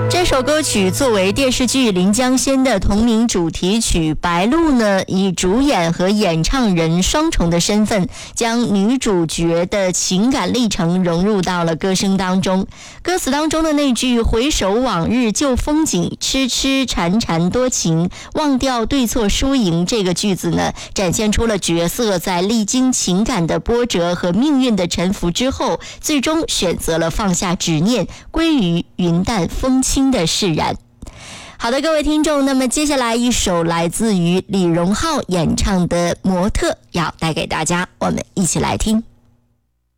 这首歌曲作为电视剧《临江仙》的同名主题曲，白鹿呢以主演和演唱人双重的身份，将女主角的情感历程融入到了歌声当中。歌词当中的那句"回首往日旧风景，痴痴缠缠多情，忘掉对错输赢"这个句子呢，展现出了角色在历经情感的波折和命运的沉浮之后，最终选择了放下执念，归于云淡风轻的释然。好的，各位听众，那么接下来一首来自于李荣浩演唱的《模特》要带给大家，我们一起来听。